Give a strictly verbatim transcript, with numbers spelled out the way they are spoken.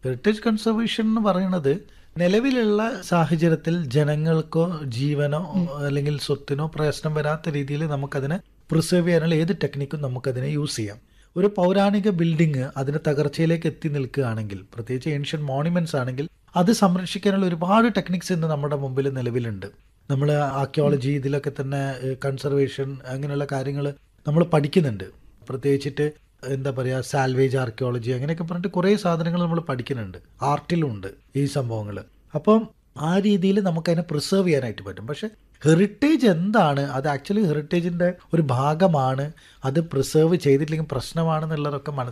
Heritage conservation എന്ന് പറയുന്നത് നിലവിലുള്ള സാഹചര്യത്തിൽ ജനങ്ങൾക്കോ ജീവനോ അല്ലെങ്കിൽ സ്വത്തിനോ പ്രശ്നം വരാത്ത രീതിയിൽ നമുക്കതിനെ പ്രിസർവ് ചെയ്യാനുള്ള ഏത് ടെക്നിക്കും നമുക്കതിനെ യൂസ് ചെയ്യാം. ഒരു പൗരാണിക ബിൽഡിംഗ് അതിന് തകർച്ചയിലേക്ക് എത്തി നിൽക്കുകയാണെങ്കിൽ, പ്രത്യേകിച്ച് ഏൻഷ്യൻ മോണുമെന്റ്സ് ആണെങ്കിൽ, അത് സംരക്ഷിക്കാനുള്ള ഒരുപാട് ടെക്നിക്സ് ഇന്ന് നമ്മുടെ മുമ്പിൽ നിലവിലുണ്ട്. നമ്മൾ ആർക്കിയോളജി ഇതിലൊക്കെ തന്നെ കൺസർവേഷൻ അങ്ങനെയുള്ള കാര്യങ്ങൾ നമ്മൾ പഠിക്കുന്നുണ്ട്. പ്രത്യേകിച്ചിട്ട് എന്താ പറയുക, സാൽവേജ് ആർക്കിയോളജി അങ്ങനെയൊക്കെ പറഞ്ഞിട്ട് കുറേ സാധനങ്ങൾ നമ്മൾ പഠിക്കുന്നുണ്ട്. ആർട്ടിലുണ്ട് ഈ സംഭവങ്ങൾ. അപ്പം ആ രീതിയിൽ നമുക്കതിനെ പ്രിസർവ് ചെയ്യാനായിട്ട് പറ്റും. പക്ഷേ ഹെറിറ്റേജ് എന്താണ്, അത് ആക്ച്വലി ഹെറിറ്റേജിൻ്റെ ഒരു ഭാഗമാണ്, അത് പ്രിസർവ് ചെയ്തിട്ടില്ലെങ്കിൽ പ്രശ്നമാണെന്നുള്ളതൊക്കെ മനസ്സിലാക്കി